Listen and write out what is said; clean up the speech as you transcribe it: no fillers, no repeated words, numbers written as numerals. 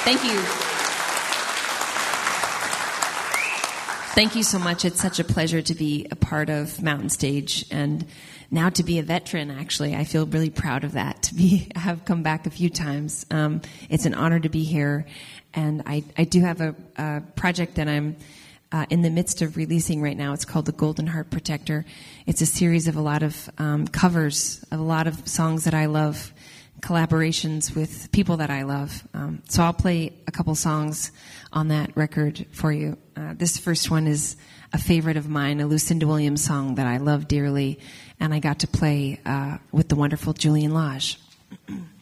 Thank you. Thank you so much. It's such a pleasure to be a part of Mountain Stage, and now to be a veteran, actually. I feel really proud of that, have come back a few times. It's an honor to be here, and I do have a project that I'm in the midst of releasing right now. It's called The Golden Heart Protector. It's a series of a lot of covers of a lot of songs that I love, collaborations with people that I love. So I'll play a couple songs on that record for you. This first one is a favorite of mine, a Lucinda Williams song that I love dearly, and I got to play with the wonderful Julian Lage.